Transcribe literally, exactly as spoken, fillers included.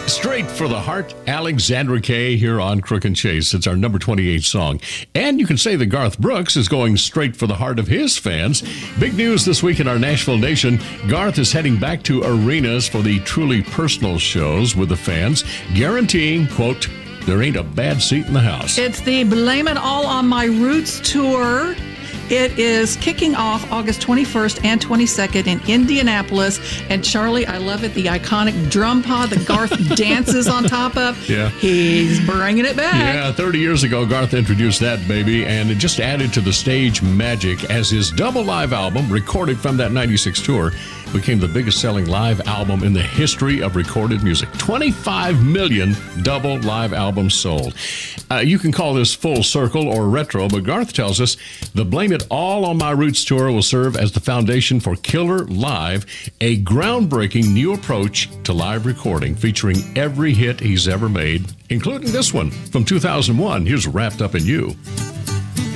Straight for the Heart, Alexandra Kay here on Crook and Chase. It's our number twenty-eight song. And you can say that Garth Brooks is going straight for the heart of his fans. Big news this week in our Nashville nation. Garth is heading back to arenas for the truly personal shows with the fans, guaranteeing, quote, there ain't a bad seat in the house. It's the Blame It All on My Roots tour. It is kicking off August twenty-first and twenty-second in Indianapolis. And Charlie, I love it, the iconic drum pod that Garth dances on top of. Yeah. He's bringing it back. Yeah, thirty years ago, Garth introduced that baby, and it just added to the stage magic as his double live album, recorded from that ninety-six tour, became the biggest-selling live album in the history of recorded music. twenty-five million double live albums sold. Uh, you can call this full circle or retro, but Garth tells us the Blame It All on My Roots tour will serve as the foundation for Killer Live, a groundbreaking new approach to live recording featuring every hit he's ever made, including this one from two thousand one. Here's Wrapped Up in You.